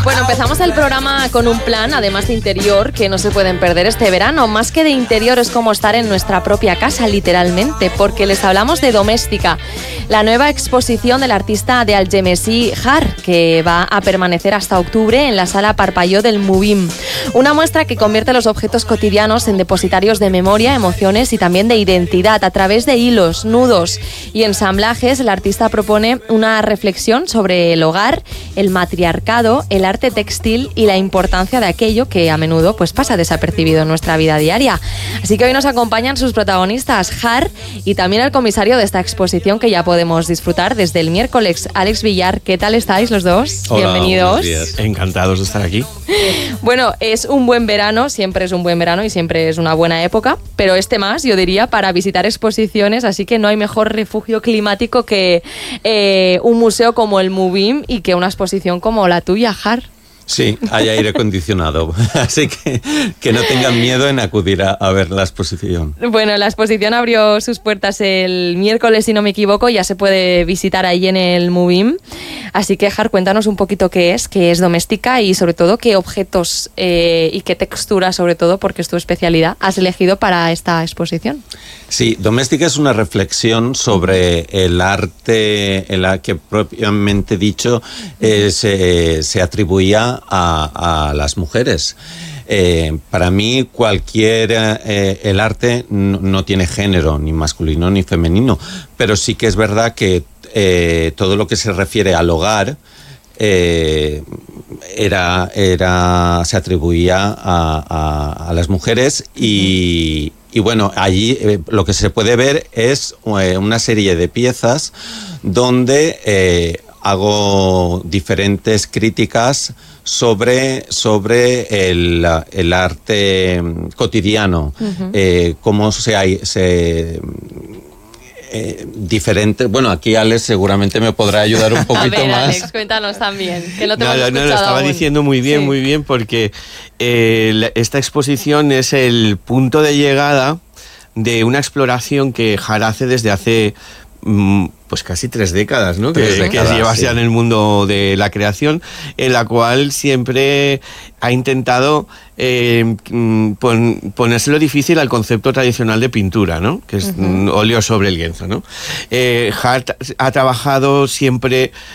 Bueno, empezamos el programa con un plan, además de interior, que no se pueden perder este verano. Más que de interior, es como estar en nuestra propia casa, literalmente, porque les hablamos de Doméstica, la nueva exposición del artista de Algemesí, Har, que va a permanecer hasta octubre en la Sala Parpalló del Mubim. Una muestra que convierte los objetos cotidianos en depositarios de memoria, emociones y también de identidad. A través de hilos, nudos y ensamblajes, el artista propone una reflexión sobre el hogar, el matriarcado, el arte textil y la importancia de aquello que a menudo pues pasa desapercibido en nuestra vida diaria. Así que hoy nos acompañan sus protagonistas, Har, y también el comisario de esta exposición que ya podemos disfrutar desde el miércoles, Alex Villar. ¿Qué tal estáis los dos? Hola, bienvenidos. buenos días. Encantados de estar aquí. Bueno, es un buen verano, siempre es un buen verano y siempre es una buena época, pero este más, yo diría, para visitar exposiciones, así que no hay mejor refugio climático que un museo como el Mubim y que una exposición como la tuya, Har. Sí, hay aire acondicionado, así que no tengan miedo en acudir a ver la exposición. Bueno, la exposición abrió sus puertas el miércoles, si no me equivoco, ya se puede visitar ahí en el Mubim. Así que, Har, cuéntanos un poquito qué es Doméstica y sobre todo qué objetos y qué textura, sobre todo, porque es tu especialidad, has elegido para esta exposición. Sí, Doméstica es una reflexión sobre el arte, en la que propiamente dicho se atribuía a las mujeres. Para mí el arte no tiene género, ni masculino ni femenino, pero sí que es verdad que todo lo que se refiere al hogar se atribuía a las mujeres y bueno, allí lo que se puede ver es una serie de piezas donde hago diferentes críticas sobre el arte cotidiano, cómo diferente. Bueno, aquí Alex seguramente me podrá ayudar un poquito a ver, más. Alex, cuéntanos también, que no te hemos lo escuchado estaba aún. diciendo muy bien, porque esta exposición es el punto de llegada de una exploración que Har hace desde hace pues casi 3 décadas, ¿no? Que lleva ya en el mundo de la creación, en la cual siempre ha intentado ponérselo difícil al concepto tradicional de pintura, ¿no? Que es óleo sobre el lienzo, ¿no? Har ha trabajado siempre